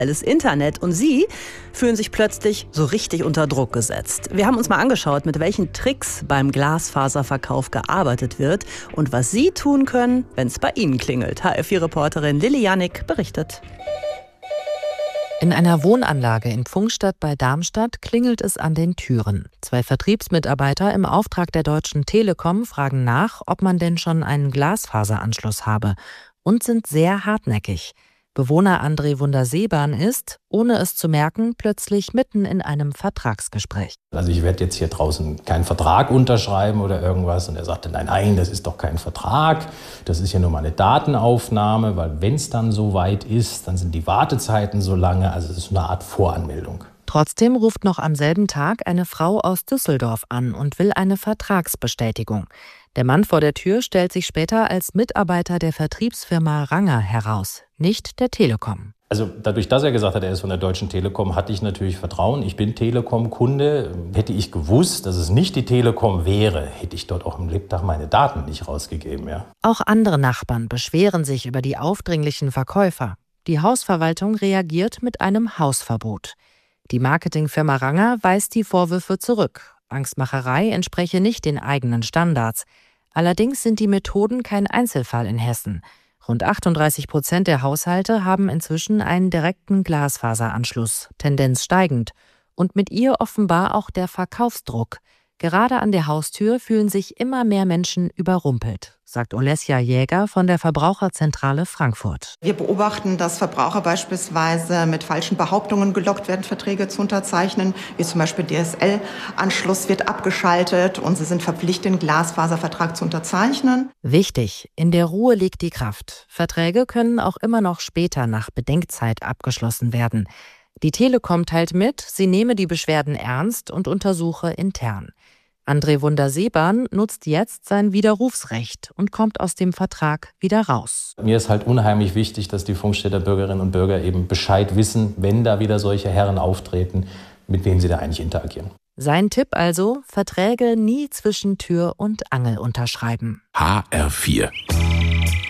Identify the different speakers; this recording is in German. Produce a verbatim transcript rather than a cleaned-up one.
Speaker 1: Das Internet und sie fühlen sich plötzlich so richtig unter Druck gesetzt. Wir haben uns mal angeschaut, mit welchen Tricks beim Glasfaserverkauf gearbeitet wird und was Sie tun können, wenn es bei Ihnen klingelt. H R vier Reporterin Lilly Janik berichtet.
Speaker 2: In einer Wohnanlage in Pfungstadt bei Darmstadt klingelt es an den Türen. Zwei Vertriebsmitarbeiter im Auftrag der Deutschen Telekom fragen nach, ob man denn schon einen Glasfaseranschluss habe, und sind sehr hartnäckig. Bewohner André Wunder-Seebahn ist, ohne es zu merken, plötzlich mitten in einem Vertragsgespräch.
Speaker 3: Also ich werde jetzt hier draußen keinen Vertrag unterschreiben oder irgendwas. Und er sagte, nein, nein, das ist doch kein Vertrag. Das ist ja nur mal eine Datenaufnahme, weil wenn es dann so weit ist, dann sind die Wartezeiten so lange. Also es ist eine Art Voranmeldung.
Speaker 2: Trotzdem ruft noch am selben Tag eine Frau aus Düsseldorf an und will eine Vertragsbestätigung. Der Mann vor der Tür stellt sich später als Mitarbeiter der Vertriebsfirma Ranger heraus, nicht der Telekom.
Speaker 3: Also dadurch, dass er gesagt hat, er ist von der Deutschen Telekom, hatte ich natürlich Vertrauen. Ich bin Telekom-Kunde. Hätte ich gewusst, dass es nicht die Telekom wäre, hätte ich dort auch im Lebtag meine Daten nicht rausgegeben. Ja.
Speaker 2: Auch andere Nachbarn beschweren sich über die aufdringlichen Verkäufer. Die Hausverwaltung reagiert mit einem Hausverbot. Die Marketingfirma Ranger weist die Vorwürfe zurück. Angstmacherei entspreche nicht den eigenen Standards. Allerdings sind die Methoden kein Einzelfall in Hessen. Rund achtunddreißig Prozent der Haushalte haben inzwischen einen direkten Glasfaseranschluss, Tendenz steigend. Und mit ihr offenbar auch der Verkaufsdruck. Gerade an der Haustür fühlen sich immer mehr Menschen überrumpelt, sagt Olesja Jäger von der Verbraucherzentrale Frankfurt.
Speaker 4: Wir beobachten, dass Verbraucher beispielsweise mit falschen Behauptungen gelockt werden, Verträge zu unterzeichnen, wie zum Beispiel D S L-Anschluss wird abgeschaltet und sie sind verpflichtet, einen Glasfaservertrag zu unterzeichnen.
Speaker 2: Wichtig, in der Ruhe liegt die Kraft. Verträge können auch immer noch später nach Bedenkzeit abgeschlossen werden. Die Telekom teilt mit, sie nehme die Beschwerden ernst und untersuche intern. André Wunder-Seebahn nutzt jetzt sein Widerrufsrecht und kommt aus dem Vertrag wieder raus.
Speaker 3: Mir ist halt unheimlich wichtig, dass die Pfungstädter Bürgerinnen und Bürger eben Bescheid wissen, wenn da wieder solche Herren auftreten, mit wem sie da eigentlich interagieren.
Speaker 2: Sein Tipp also, Verträge nie zwischen Tür und Angel unterschreiben.
Speaker 5: H R vier